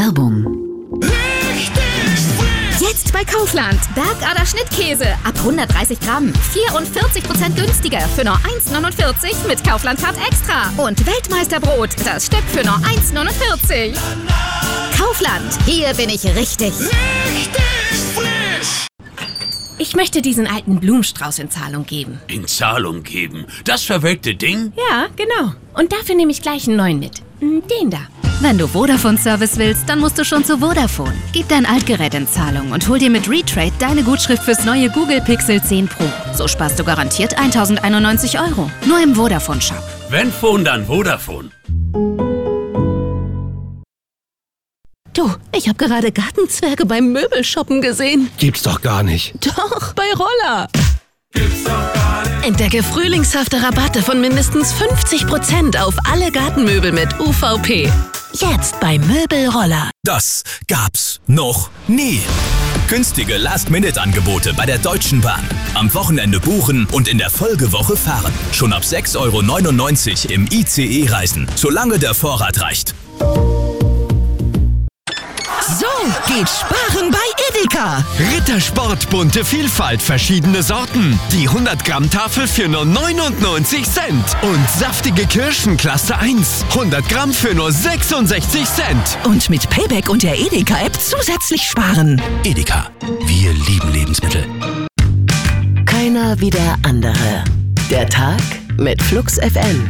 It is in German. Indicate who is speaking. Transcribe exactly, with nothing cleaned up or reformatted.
Speaker 1: Werbung.
Speaker 2: Jetzt bei Kaufland. Bergader Schnittkäse ab hundertdreißig Gramm. vierundvierzig Prozent günstiger für nur eins neunundvierzig mit Kaufland-Card Extra. Und Weltmeisterbrot, das Stück für nur eins neunundvierzig. Kaufland, hier bin ich richtig.
Speaker 3: Richtig frisch.
Speaker 4: Ich möchte diesen alten Blumenstrauß in Zahlung geben.
Speaker 3: In Zahlung geben? Das verwelkte Ding?
Speaker 4: Ja, genau. Und dafür nehme ich gleich einen neuen mit. Den da.
Speaker 1: Wenn du Vodafone-Service willst, dann musst du schon zu Vodafone. Gib dein Altgerät in Zahlung und hol dir mit Retrade deine Gutschrift fürs neue Google Pixel zehn Pro. So sparst du garantiert tausendeinundneunzig Euro. Nur im Vodafone-Shop.
Speaker 3: Wenn Phone, dann Vodafone.
Speaker 5: Du, ich habe gerade Gartenzwerge beim Möbelshoppen gesehen.
Speaker 6: Gibt's doch gar nicht.
Speaker 5: Doch, bei Roller.
Speaker 3: Gibt's doch gar nicht.
Speaker 5: Entdecke frühlingshafte Rabatte von mindestens fünfzig Prozent auf alle Gartenmöbel mit U V P. Jetzt bei Möbelroller.
Speaker 7: Das gab's noch nie. Günstige Last-Minute-Angebote bei der Deutschen Bahn. Am Wochenende buchen und in der Folgewoche fahren. Schon ab sechs Euro neunundneunzig im I C E-Reisen, solange der Vorrat reicht.
Speaker 5: So geht Sparen bei Edeka.
Speaker 6: Rittersport, bunte Vielfalt, verschiedene Sorten. Die hundert Gramm Tafel für nur neunundneunzig Cent. Und saftige Kirschen Klasse eins. hundert Gramm für nur sechsundsechzig Cent.
Speaker 5: Und mit Payback und der Edeka-App zusätzlich sparen.
Speaker 7: Edeka. Wir lieben Lebensmittel.
Speaker 5: Keiner wie der andere. Der Tag mit Flux F M.